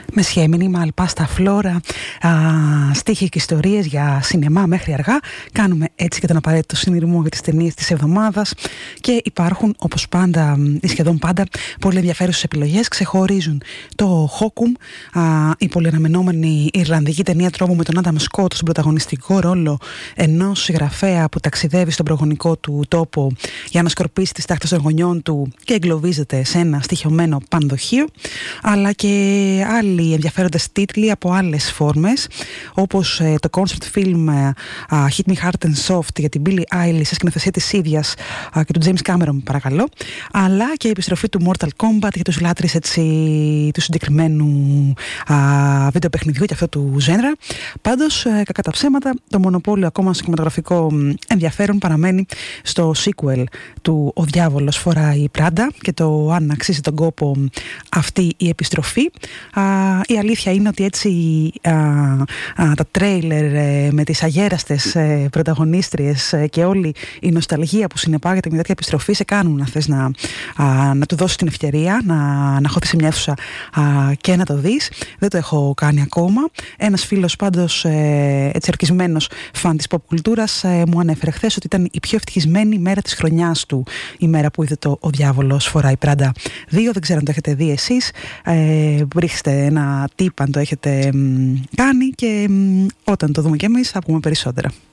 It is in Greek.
Μεσχέμινη, Μαλπάστα Φλόρα, στίχοι και ιστορίες για σινεμά μέχρι αργά. Κάνουμε έτσι και τον απαραίτητο συνειρμό για τις ταινίες της εβδομάδας και υπάρχουν, όπως πάντα ή σχεδόν πάντα, πολύ ενδιαφέρουσες επιλογές. Ξεχωρίζουν το Χόκουμ, η πολυαναμενόμενη Ιρλανδική ταινία τρόμου με τον Άνταμ Σκότ στον πρωταγωνιστικό ρόλο ενός συγγραφέα που ταξιδεύει στον προγονικό του τόπο για να σκορπίσει τις τάχτες των γονιών του και εγκλωβίζεται σε ένα στοιχειωμένο πανδοχείο, αλλά και άλλοι ενδιαφέροντες τίτλοι από άλλες φόρμες, όπως το concept film Hit Me Hard and Soft για την Billie Eilish σε σκηνοθεσία της ίδιας και του James Cameron, παρακαλώ, αλλά και η επιστροφή του Mortal Kombat για τους λάτρεις έτσι του συγκεκριμένου βίντεο παιχνιδιού και αυτό του ζένρα. Πάντως, κακά τα ψέματα, το μονοπόλιο ακόμα στο κινηματογραφικό ενδιαφέρον παραμένει στο sequel του «Ο Διάβολος φοράει Πράντα» και το αν αξίζει τον κόπο αυτή η επιστροφή. Η αλήθεια είναι ότι έτσι τα τρέιλερ με τις αγέραστες πρωταγωνίστριες και όλη η νοσταλγία που συνεπάγεται με τέτοια επιστροφή σε κάνουν να θες να του δώσεις την ευκαιρία να χωθείς σε μια αίθουσα και να το δεις. Δεν το έχω κάνει ακόμα. Ένας φίλος πάντως έτσι ορκισμένος φαν της pop κουλτούρας μου ανέφερε χθες ότι ήταν η πιο ευτυχισμένη μέρα της χρονιάς του, η μέρα που είδε το «Ο Διάβολος φοράει Πράντα 2». Δεν ξέρω αν το έχετε δει εσείς. Ρίξτε ένα tip αν το έχετε κάνει και όταν το δούμε κι εμείς θα πούμε περισσότερα.